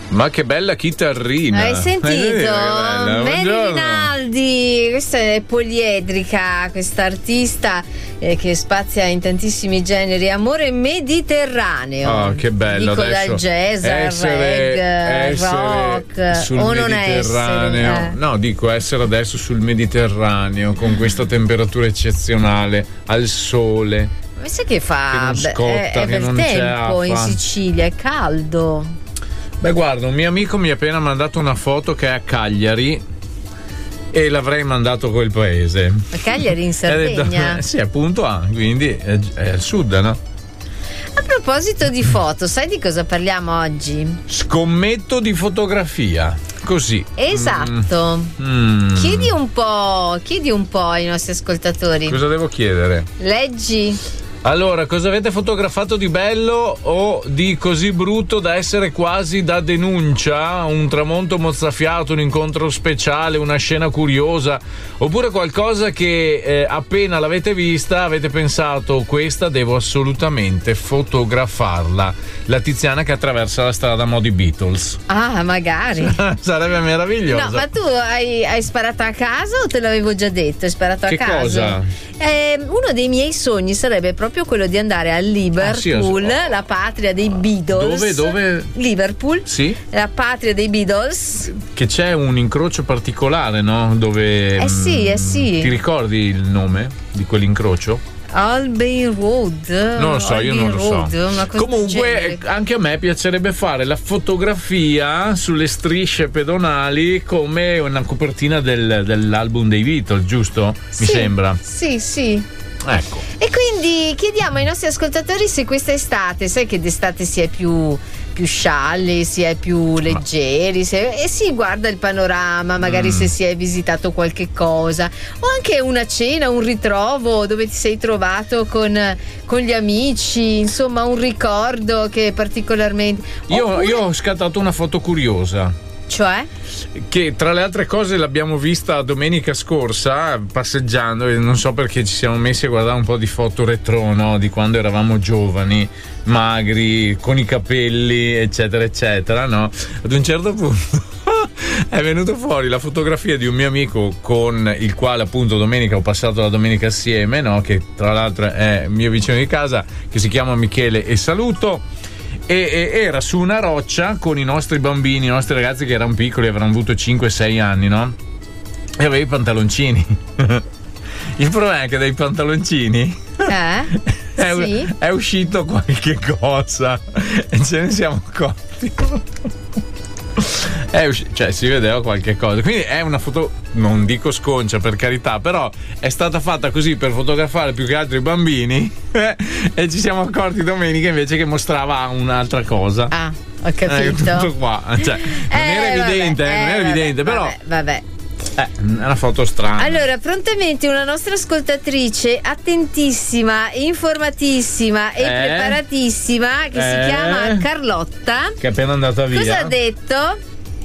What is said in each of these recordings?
Ma che bella chitarrina! Hai sentito? Mary Rinaldi, questa è poliedrica, questa artista che spazia in tantissimi generi. Amore mediterraneo. Oh, che bello! Dico adesso dal jazz al reggae, rock sul o non Mediterraneo. essere. No, dico essere adesso sul Mediterraneo con questa temperatura eccezionale, al sole. Ma sai che fa? Che non scotta, è che bel non tempo c'è in affa. Sicilia, è caldo. Beh, guarda, un mio amico mi ha appena mandato una foto che è a Cagliari e l'avrei mandato a quel paese. A Cagliari in Sardegna? Sì, appunto, quindi è al sud, no? A proposito di foto, sai di cosa parliamo oggi? Scommetto di fotografia. Così. Esatto. Chiedi un po' ai nostri ascoltatori. Cosa devo chiedere? Leggi. Allora, cosa avete fotografato di bello o di così brutto da essere quasi da denuncia? Un tramonto mozzafiato, un incontro speciale, una scena curiosa, oppure qualcosa che appena l'avete vista avete pensato: questa devo assolutamente fotografarla. La Tiziana che attraversa la strada Modi Beatles. Ah, magari. Sarebbe meraviglioso. No, ma tu hai sparato a caso o te l'avevo già detto? Hai sparato a che caso? Cosa? Uno dei miei sogni sarebbe proprio quello di andare a Liverpool, la patria dei Beatles. Dove? Liverpool. Sì. La patria dei Beatles. Che c'è un incrocio particolare, no? Dove. Sì. Ti ricordi il nome di quell'incrocio? Albion Road. Non lo so, io non lo so. Una cosa Comunque anche a me piacerebbe fare la fotografia sulle strisce pedonali come una copertina dell'album dei Beatles, giusto? Mi sembra. Sì. Ecco. E quindi chiediamo ai nostri ascoltatori se questa estate, sai che d'estate si è più scialli, si è più leggeri, e si guarda il panorama, magari se si è visitato qualche cosa, o anche una cena, un ritrovo dove ti sei trovato con gli amici, insomma un ricordo che particolarmente. Io ho scattato una foto curiosa. Cioè? Che tra le altre cose l'abbiamo vista domenica scorsa passeggiando e non so perché ci siamo messi a guardare un po' di foto retro, no? Di quando eravamo giovani, magri, con i capelli eccetera eccetera, no? Ad un certo punto è venuto fuori la fotografia di un mio amico con il quale appunto domenica ho passato la domenica assieme, no? Che tra l'altro è mio vicino di casa, che si chiama Michele e saluto. E era su una roccia con i nostri bambini, i nostri ragazzi che erano piccoli, avranno avuto 5-6 anni, no? E aveva i pantaloncini. Il problema è che dai pantaloncini è uscito qualche cosa e ce ne siamo accorti. Cioè si vedeva qualche cosa, quindi è una foto, non dico sconcia per carità, però è stata fatta così per fotografare più che altro i bambini e ci siamo accorti domenica invece che mostrava un'altra cosa. Ah, ho capito. Tutto qua, cioè, non era evidente, però vabbè. È una foto strana. Allora, prontamente una nostra ascoltatrice attentissima, informatissima e preparatissima, che si chiama Carlotta, che è appena andata via. Cosa ha detto?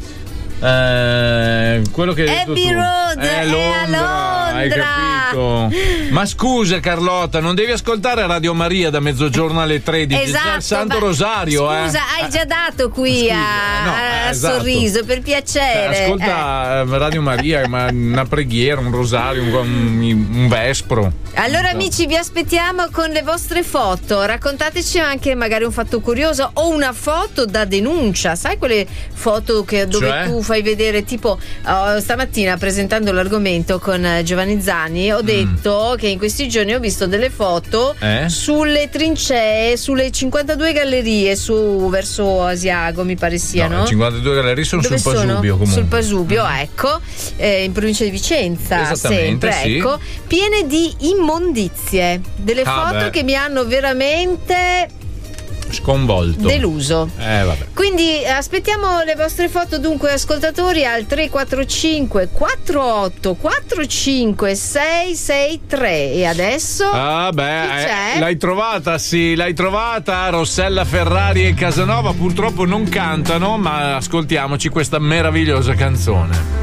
Quello che hai detto Abbey tu. Road è a Londra. Hai capito? Ma scusa Carlotta, non devi ascoltare Radio Maria da mezzogiorno alle 13. Esatto, il Santo Rosario. Scusa, hai già dato qui a esatto. Sorriso, per piacere. Ascolta Radio Maria, ma una preghiera, un rosario, un vespro. Allora amici, vi aspettiamo con le vostre foto. Raccontateci anche magari un fatto curioso o una foto da denuncia. Sai quelle foto dove tu fai vedere, tipo stamattina presentando l'argomento con Giovanni Zani ho detto che in questi giorni ho visto delle foto sulle trincee, sulle 52 gallerie verso Asiago, mi pare siano. No, 52 gallerie sono Dove sul Pasubio comunque. Sul Pasubio, ecco, in provincia di Vicenza, sempre, sì. ecco, piene di immondizie, delle foto che mi hanno veramente sconvolto, deluso. Vabbè. Quindi aspettiamo le vostre foto, dunque ascoltatori, al 345 48 45 663. E adesso l'hai trovata? Sì, l'hai trovata. Rossella Ferrari e Casanova purtroppo non cantano, ma ascoltiamoci questa meravigliosa canzone.